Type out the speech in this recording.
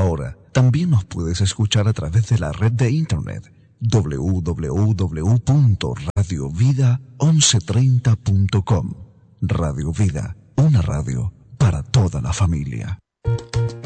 Ahora, también nos puedes escuchar a través de la red de internet www.radiovida1130.com. Radio Vida, una radio para toda la familia.